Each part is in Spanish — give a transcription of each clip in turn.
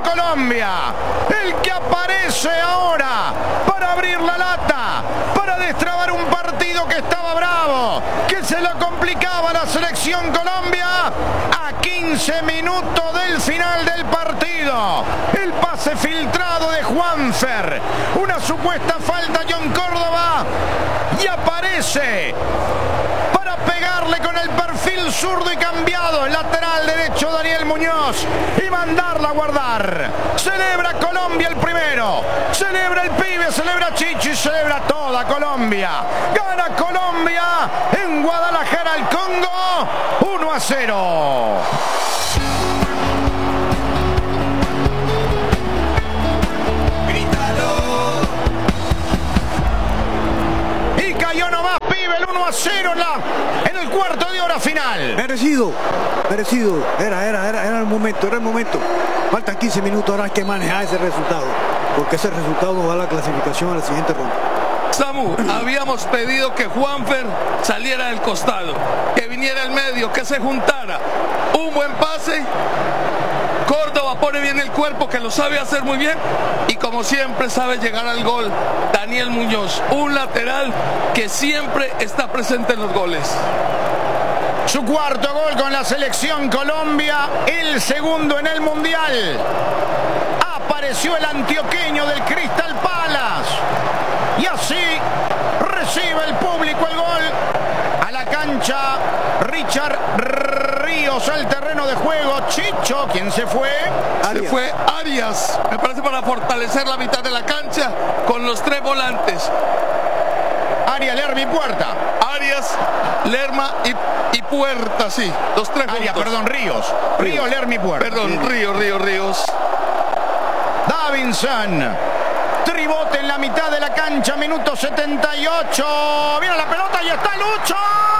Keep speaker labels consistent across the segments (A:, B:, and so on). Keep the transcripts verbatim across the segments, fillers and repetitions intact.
A: Colombia. El que aparece ahora para abrir la lata, para destrabar un partido que estaba bravo, que se lo complicaba a la selección Colombia. A quince minutos del final del partido, el pase filtrado de Juanfer, una supuesta falta a John Córdoba, y aparece para pegarle con el perfil zurdo y cambiado, el lateral derecho Daniel Muñoz, y mandarla a guardar. Celebra Colombia el primero, celebra el pibe, celebra Chichi, celebra toda Colombia. Gana Colombia en Guadalajara al Congo, uno a cero. Y cayó nomás, pibe, el uno a cero en, la, en el cuarto de hora final.
B: Merecido, merecido, era, era, era, era el momento, era el momento. Faltan quince minutos, ahora hay que manejar ese resultado, porque ese resultado nos da la clasificación a la siguiente ronda.
C: Samu, habíamos pedido que Juanfer saliera del costado, que viniera al medio, que se juntara. Un buen pase, Córdoba pone bien el cuerpo, que lo sabe hacer muy bien, y como siempre sabe llegar al gol Daniel Muñoz, un lateral que siempre está presente en los goles.
A: Su cuarto gol con la selección Colombia, el segundo en el Mundial. Apareció el antioqueño del Crystal Palace. Y así recibe el público el gol. A la cancha, Richard Ríos al terreno de juego. Chicho, ¿quién se fue?
C: Se fue Arias, me parece, para fortalecer la mitad de la cancha con los tres volantes.
A: Arias, Lerma y Puerta.
C: Arias, Lerma y, y Puerta, sí. Los tres
A: Arias,
C: juntos.
A: perdón, Ríos. Ríos, Lerma y Puerta.
C: Perdón, Ríos, Ríos, Ríos.
A: Davinson. Tribote en la mitad de la cancha, minuto setenta y ocho. Viene la pelota y está Lucho.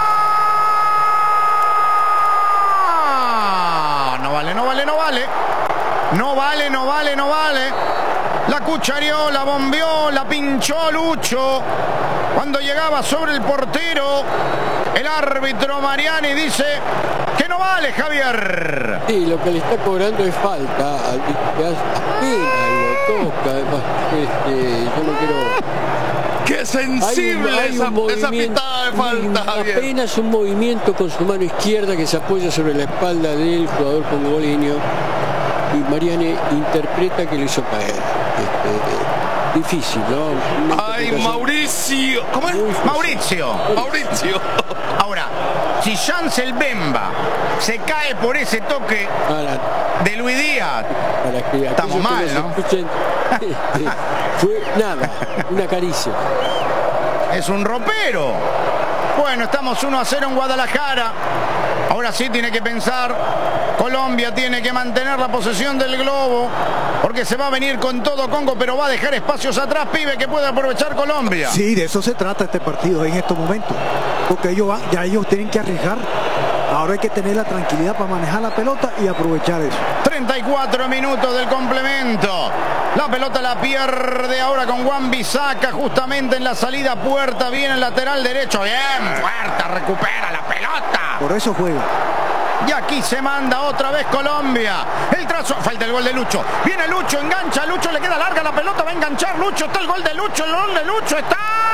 A: No vale, no vale, no vale. No vale, no vale, no vale. La cuchareó, la bombeó, la pinchó Lucho. Cuando llegaba sobre el portero, el árbitro Mariani dice que no vale, Javier.
D: Sí, lo que le está cobrando es falta. Apenas lo toca. Este, yo no quiero...
C: Qué sensible hay un, hay un esa, esa pitada de falta, Javier.
D: Apenas un movimiento con su mano izquierda que se apoya sobre la espalda del jugador congoleño. Y Mariani interpreta que lo hizo caer. Este, difícil, ¿no?
C: Ay, Mauricio. ¿Cómo es?
A: Mauricio.
C: Mauricio.
A: Ahora, si Chancel Bemba se cae por ese toque para, de Luis Díaz, para que estamos mal, que ¿no? Escuchen,
D: este, fue nada, una caricia.
A: Es un ropero. Bueno, estamos uno a cero en Guadalajara. Ahora sí tiene que pensar. Colombia tiene que mantener la posesión del globo, porque se va a venir con todo Congo, pero va a dejar espacios atrás, pibe, que puede aprovechar Colombia.
B: Sí, de eso se trata este partido en estos momentos, porque ellos van, ya ellos tienen que arriesgar. Ahora hay que tener la tranquilidad para manejar la pelota y aprovechar eso.
A: treinta y cuatro minutos del complemento. La pelota la pierde ahora con Juan Bisaca, justamente en la salida Puerta. Viene el lateral derecho. Bien, Puerta recupera la pelota.
B: Por eso juega.
A: Y aquí se manda otra vez Colombia. El trazo, falta el gol de Lucho. Viene Lucho, engancha, Lucho le queda larga la pelota, va a enganchar Lucho. Está el gol de Lucho, el gol de Lucho está.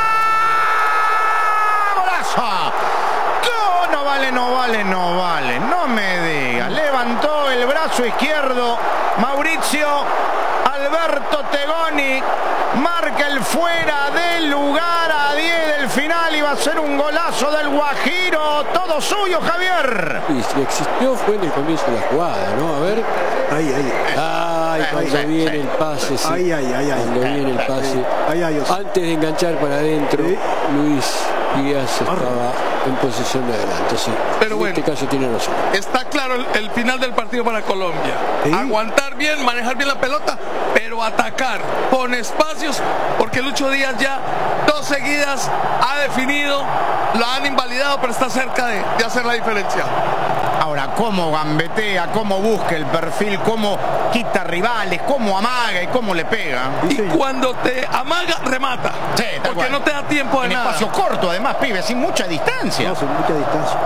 A: ¡Golazo! No vale, no vale, no vale. No me digas. Levantó el brazo izquierdo Mauricio Alberto Tegoni. Marca el fuera del lugar a diez del final y va a ser un golazo del Guajiro. Todo suyo, Javier.
D: Y si existió fue en el comienzo de la jugada, ¿no? A ver.
B: Ahí, ahí.
D: Ay, cuando
B: sí,
D: viene
B: sí.
D: el pase. Sí.
B: Ay, ay, ay, ay.
D: Cuando viene el pase.
B: Ay, ay, ay.
D: Antes de enganchar para adentro, sí. Luis Díaz estaba en posición de adelante, sí.
C: Pero
D: en
C: bueno,
D: este caso tiene razón.
C: Está claro el, el final del partido para Colombia. ¿Sí? Aguantar bien, manejar bien la pelota, pero atacar con espacios, porque Lucho Díaz ya dos seguidas ha definido, lo han invalidado, pero está cerca de, de hacer la diferencia.
A: Ahora, cómo gambetea, cómo busca el perfil, cómo quita rivales, cómo amaga y cómo le pega.
C: Y cuando te amaga, remata.
A: Sí,
C: porque cual. No te da tiempo de
A: en
C: nada.
A: Espacio corto, además, pibe, sin mucha distancia.
B: No, sin mucha distancia.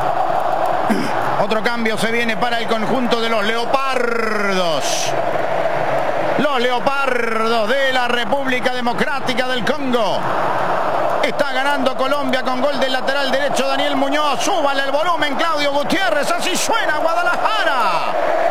A: Otro cambio se viene para el conjunto de los Leopardos. Los leopardos de la República Democrática del Congo. Está ganando Colombia con gol del lateral derecho Daniel Muñoz. Súbale el volumen, Claudio Gutiérrez. Así suena Guadalajara.